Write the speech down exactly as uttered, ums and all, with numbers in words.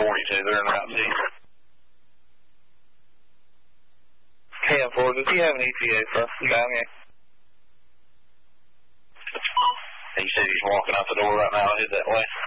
forty-two. They're in Route six. ten four, does he have an E T A for us down here? He said he's walking out the door right now. Head that way.